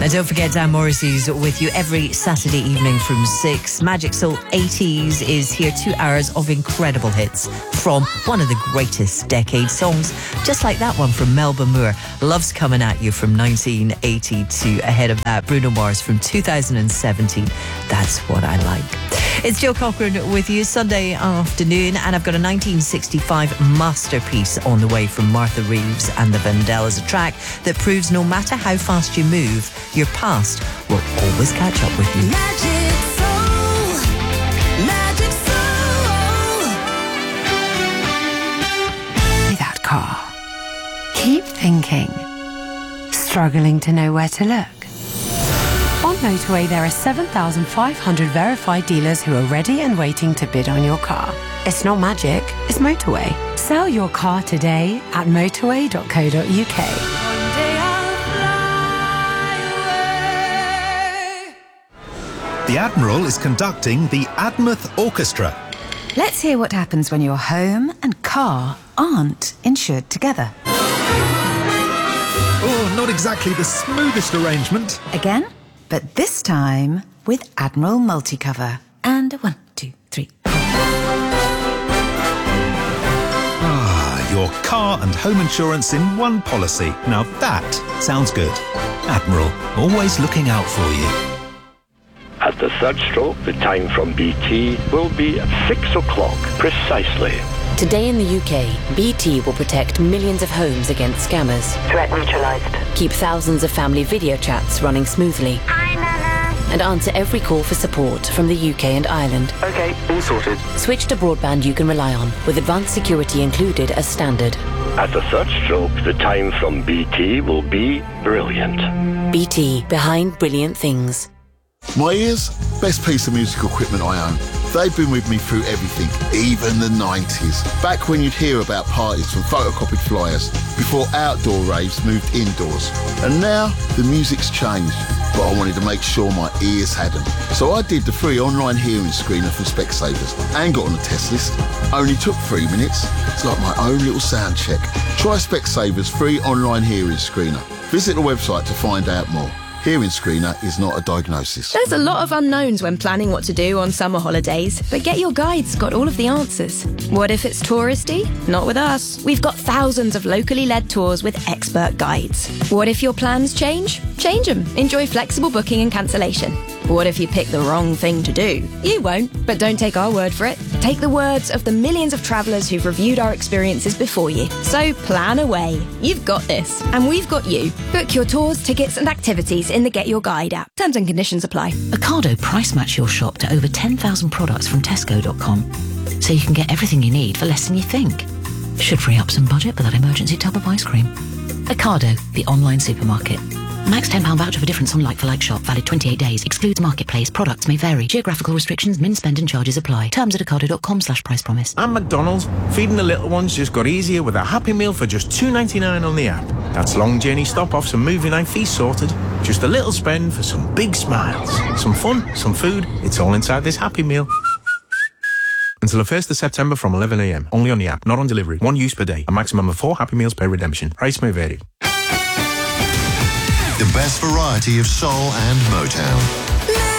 And don't forget, Dan Morrissey's with you every Saturday evening from 6. Magic Soul 80s is here, 2 hours of incredible hits from one of the greatest decade songs, just like that one from Melba Moore, Love's Coming At You from 1982. Ahead of that, Bruno Mars from 2017, That's What I Like. It's Joe Cochran with you Sunday afternoon, and I've got a 1965 masterpiece on the way from Martha Reeves and the Vandellas, a track that proves no matter how fast you move, your past will always catch up with you. Magic Soul, Magic Soul. That car. Keep thinking. Struggling to know where to look? On Motorway, there are 7,500 verified dealers who are ready and waiting to bid on your car. It's not magic, it's Motorway. Sell your car today at motorway.co.uk. The Admiral is conducting the Admouth Orchestra. Let's hear what happens when your home and car aren't insured together. Oh, not exactly the smoothest arrangement. Again, but this time with Admiral Multicover. And 1, 2, 3. Your car and home insurance in one policy. Now that sounds good. Admiral, always looking out for you. At the third stroke, the time from BT will be 6 o'clock precisely. Today in the UK, BT will protect millions of homes against scammers. Threat neutralised. Keep thousands of family video chats running smoothly. Hi, Nana. And answer every call for support from the UK and Ireland. Okay, all sorted. Switch to broadband you can rely on, with advanced security included as standard. At the third stroke, the time from BT will be brilliant. BT, behind brilliant things. My ears, best piece of musical equipment I own. They've been with me through everything, even the 90s. Back when you'd hear about parties from photocopied flyers, before outdoor raves moved indoors. And now, the music's changed, but I wanted to make sure my ears hadn't. So I did the free online hearing screener from Specsavers and got on the test list. Only took 3 minutes. It's like my own little sound check. Try Specsavers free online hearing screener. Visit the website to find out more. Hearing screener is not a diagnosis. There's a lot of unknowns when planning what to do on summer holidays, but Get Your Guide's got all of the answers. What if it's touristy? Not with us. We've got thousands of locally led tours with expert guides. What if your plans change? Change them. Enjoy flexible booking and cancellation. What if you pick the wrong thing to do? You won't, but don't take our word for it. Take the words of the millions of travellers who've reviewed our experiences before you. So plan away. You've got this, and we've got you. Book your tours, tickets and activities in the Get Your Guide app. Terms and conditions apply. Ocado price match your shop to over 10,000 products from Tesco.com, so you can get everything you need for less than you think. Should free up some budget for that emergency tub of ice cream. Ocado, the online supermarket. Max £10 voucher for difference on like-for-like shop. Valid 28 days. Excludes marketplace. Products may vary. Geographical restrictions, min spend and charges apply. Terms at ocado.com/price promise. And McDonald's, feeding the little ones just got easier with a Happy Meal for just $2.99 on the app. That's long journey stop-offs and movie night feast sorted. Just a little spend for some big smiles. Some fun, some food. It's all inside this Happy Meal. Until the 1st of September from 11 a.m. Only on the app, not on delivery. 1 use per day. A maximum of 4 Happy Meals per redemption. Price may vary. The best variety of soul and Motown.